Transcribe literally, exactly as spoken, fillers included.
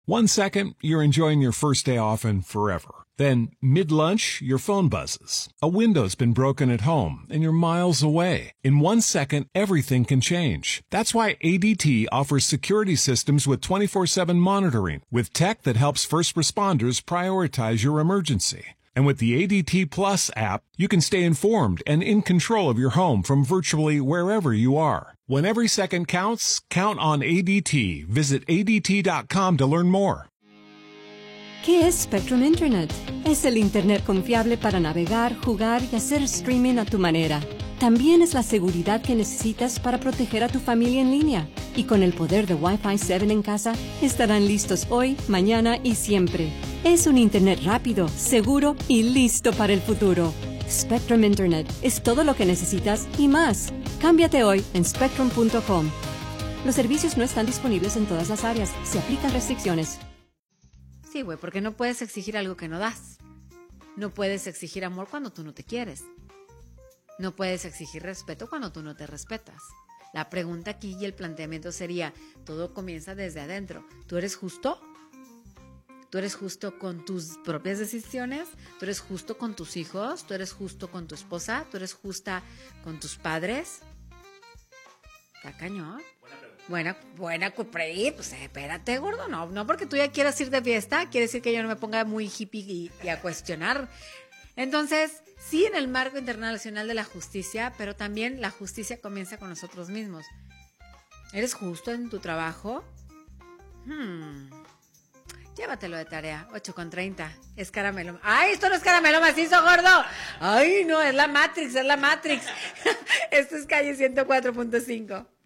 One second, you're enjoying your first day off and forever. Then, mid-lunch, your phone buzzes. A window's been broken at home, and you're miles away. In one second, everything can change. That's why A D T offers security systems with twenty-four seven monitoring, with tech that helps first responders prioritize your emergency. And with the A D T Plus app, you can stay informed and in control of your home from virtually wherever you are. When every second counts, count on A D T. Visit A D T dot com to learn more. ¿Qué es Spectrum Internet? Es el Internet confiable para navegar, jugar y hacer streaming a tu manera. También es la seguridad que necesitas para proteger a tu familia en línea. Y con el poder de Wi-Fi siete en casa, estarán listos hoy, mañana y siempre. Es un Internet rápido, seguro y listo para el futuro. Spectrum Internet es todo lo que necesitas y más. Cámbiate hoy en spectrum punto com. Los servicios no están disponibles en todas las áreas. Se aplican restricciones. Sí, güey, porque no puedes exigir algo que no das. No puedes exigir amor cuando tú no te quieres. No puedes exigir respeto cuando tú no te respetas. La pregunta aquí y el planteamiento sería, todo comienza desde adentro. ¿Tú eres justo? ¿Tú eres justo con tus propias decisiones? ¿Tú eres justo con tus hijos? ¿Tú eres justo con tu esposa? ¿Tú eres justa con tus padres? ¿Está cañón? Buena, buena, pues espérate, gordo, no, no porque tú ya quieras ir de fiesta, quiere decir que yo no me ponga muy hippie y, y a cuestionar. Entonces, sí en el marco internacional de la justicia, pero también la justicia comienza con nosotros mismos. ¿Eres justo en tu trabajo? Hmm. Llévatelo de tarea, ocho con treinta, es caramelo. ¡Ay, esto no es caramelo macizo, gordo! ¡Ay, no, es la Matrix, es la Matrix! Esto es Calle ciento cuatro punto cinco.